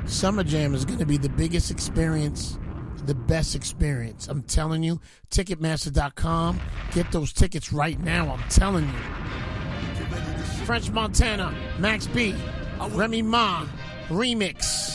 Summer Jam is going to be the biggest experience, the best experience. I'm telling you, Ticketmaster.com. Get those tickets right now. I'm telling you. French Montana, Max B, Remy Ma, remix.